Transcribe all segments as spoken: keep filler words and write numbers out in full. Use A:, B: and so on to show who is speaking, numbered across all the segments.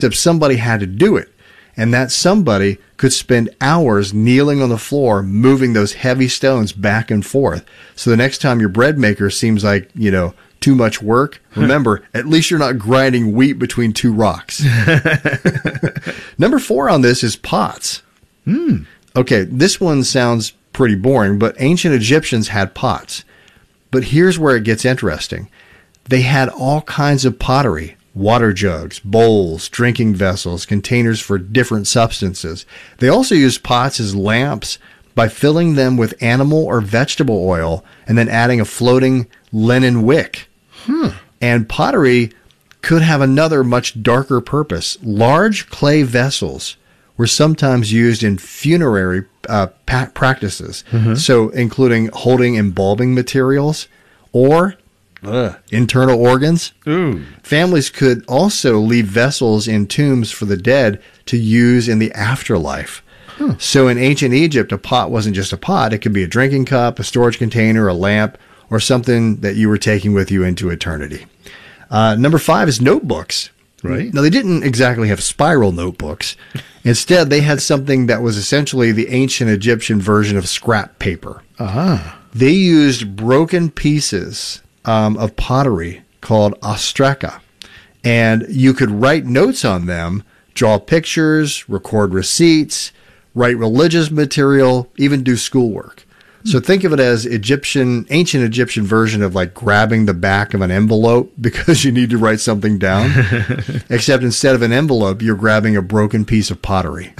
A: except somebody had to do it. And that somebody could spend hours kneeling on the floor, moving those heavy stones back and forth. So the next time your bread maker seems like, you know, too much work, remember, at least you're not grinding wheat between two rocks. Number four on this is pots.
B: Hmm.
A: Okay, this one sounds pretty boring, but ancient Egyptians had pots. But here's where it gets interesting. They had all kinds of pottery. Water jugs, bowls, drinking vessels, containers for different substances. They also used pots as lamps by filling them with animal or vegetable oil and then adding a floating linen wick.
B: Hmm.
A: And pottery could have another much darker purpose. Large clay vessels were sometimes used in funerary uh, pa- practices, mm-hmm. so including holding embalming materials or Ugh. internal organs.
B: Ooh.
A: Families could also leave vessels in tombs for the dead to use in the afterlife. Huh. So in ancient Egypt, a pot wasn't just a pot. It could be a drinking cup, a storage container, a lamp, or something that you were taking with you into eternity. Uh, number five is notebooks.
B: Right.
A: Now, they didn't exactly have spiral notebooks. Instead, they had something that was essentially the ancient Egyptian version of scrap paper.
B: Ah.
A: They used broken pieces Um, of pottery called ostraca. And you could write notes on them, draw pictures, record receipts, write religious material, even do schoolwork. So think of it as Egyptian, ancient Egyptian version of like grabbing the back of an envelope because you need to write something down. Except instead of an envelope, you're grabbing a broken piece of pottery.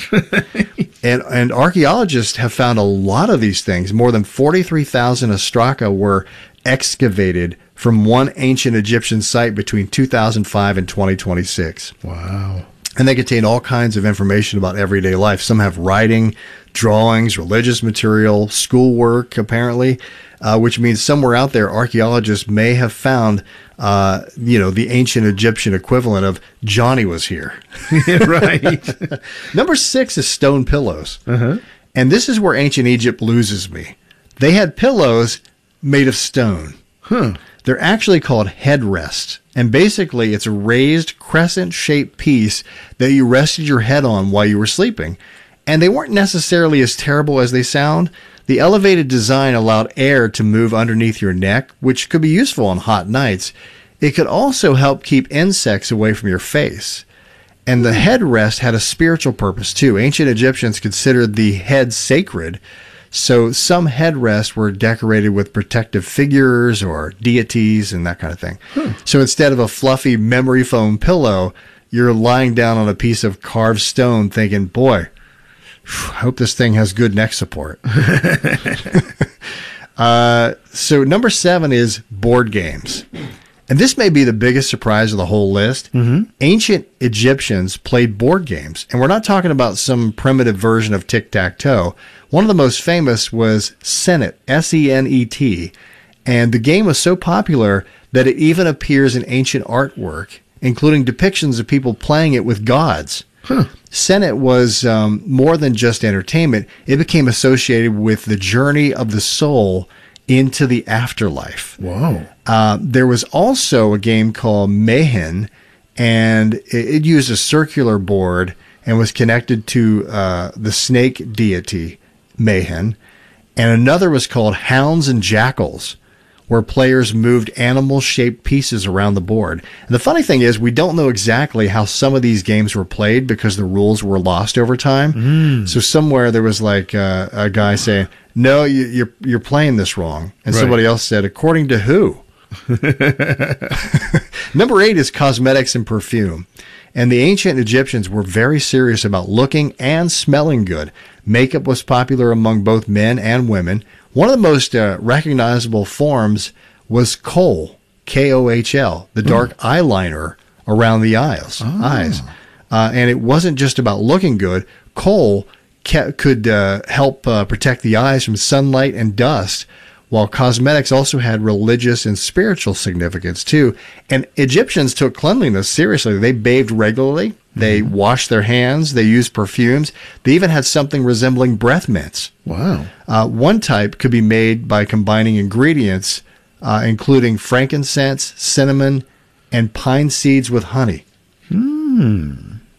A: and and archaeologists have found a lot of these things. More than forty-three thousand ostraca were excavated from one ancient Egyptian site between two thousand five and twenty twenty-six.
B: Wow.
A: And they contain all kinds of information about everyday life. Some have writing, drawings, religious material, schoolwork, apparently, uh, which means somewhere out there, archaeologists may have found, uh, you know, the ancient Egyptian equivalent of Johnny was here.
B: Right.
A: Number six is stone pillows.
B: Uh-huh.
A: And this is where ancient Egypt loses me. They had pillows made of stone.
B: Huh.
A: They're actually called headrests. And basically, it's a raised crescent-shaped piece that you rested your head on while you were sleeping. And they weren't necessarily as terrible as they sound. The elevated design allowed air to move underneath your neck, which could be useful on hot nights. It could also help keep insects away from your face. And the headrest had a spiritual purpose, too. Ancient Egyptians considered the head sacred. So some headrests were decorated with protective figures or deities and that kind of thing. Hmm. So instead of a fluffy memory foam pillow, you're lying down on a piece of carved stone thinking, boy, I hope this thing has good neck support. uh, so number seven is board games. And this may be the biggest surprise of the whole list.
B: Mm-hmm.
A: Ancient Egyptians played board games. And we're not talking about some primitive version of tic-tac-toe. One of the most famous was Senet, S E N E T. And the game was so popular that it even appears in ancient artwork, including depictions of people playing it with gods.
B: Huh.
A: Senet was um, more than just entertainment. It became associated with the journey of the soul into the afterlife.
B: Wow.
A: Uh, there was also a game called Mehen, and it, it used a circular board and was connected to uh, the snake deity, Mehen. And another was called Hounds and Jackals, where players moved animal-shaped pieces around the board. And the funny thing is, we don't know exactly how some of these games were played because the rules were lost over time.
B: Mm.
A: So somewhere there was like uh, a guy saying, no, you, you're you're playing this wrong. And
B: Right.
A: somebody else said, according to who? Number eight is cosmetics and perfume. And the ancient Egyptians were very serious about looking and smelling good. Makeup was popular among both men and women. One of the most uh, recognizable forms was kohl, K O H L, the dark mm. eyeliner around the eyes.
B: Oh.
A: eyes. Uh, and it wasn't just about looking good. Kohl ca- could uh, help uh, protect the eyes from sunlight and dust, while cosmetics also had religious and spiritual significance too. And Egyptians took cleanliness seriously. They bathed regularly. They mm-hmm. washed their hands. They used perfumes. They even had something resembling breath mints.
B: Wow.
A: Uh, one type could be made by combining ingredients, uh, including frankincense, cinnamon, and pine seeds with honey.
B: Hmm.